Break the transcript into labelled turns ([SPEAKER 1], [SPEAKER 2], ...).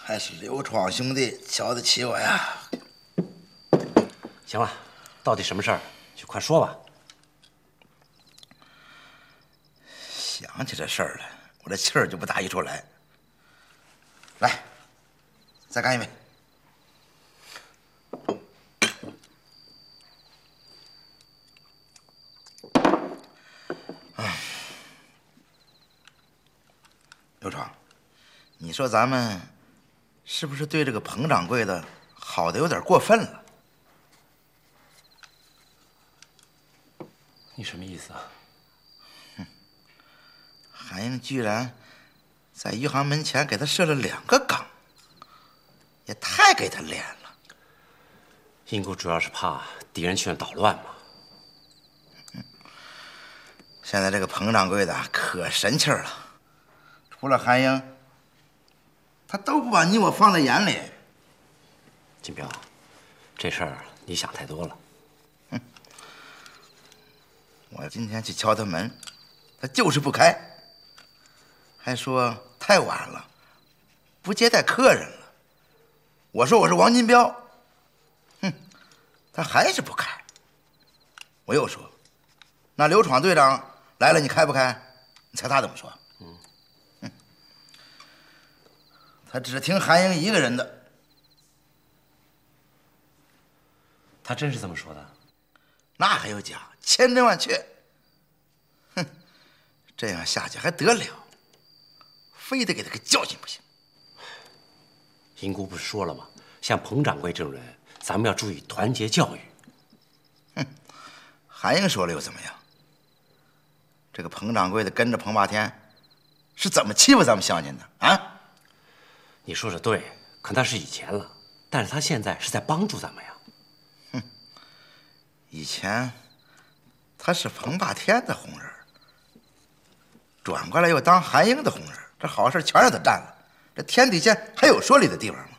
[SPEAKER 1] 还是刘闯兄弟瞧得起我呀。
[SPEAKER 2] 行了，到底什么事儿，就快说吧。
[SPEAKER 1] 想起这事儿来，我这气儿就不打一处来。来，再干一杯。刘闯，你说咱们是不是对这个彭掌柜的好的有点过分了？
[SPEAKER 2] 你什么意思啊？
[SPEAKER 1] 韩英居然在余杭门前给他设了2个岗，也太给他脸了。
[SPEAKER 2] 英姑主要是怕敌人去那捣乱嘛。
[SPEAKER 1] 现在这个彭掌柜的可神气儿了，除了韩英，他都不把你我放在眼里。
[SPEAKER 2] 金彪，这事儿你想太多了。
[SPEAKER 1] 我今天去敲他门，他就是不开，还说太晚了，不接待客人了。我说我是王金彪，他还是不开。我又说，那刘闯队长来了，你开不开？你猜他怎么说？他只听韩英一个人的。
[SPEAKER 2] 他真是这么说的？
[SPEAKER 1] 那还有假？千真万确。这样下去还得了？非得给他个教训不行。
[SPEAKER 2] 英姑不是说了吗？像彭掌柜这种人，咱们要注意团结教育。
[SPEAKER 1] 韩英说了又怎么样？这个彭掌柜的跟着彭霸天，是怎么欺负咱们乡亲的啊？
[SPEAKER 2] 你说的对，可那是以前了，但是他现在是在帮助咱们呀。
[SPEAKER 1] 以前他是彭霸天的红人，转过来又当韩英的红人，这好事全让他占了，这天底下还有说理的地方吗？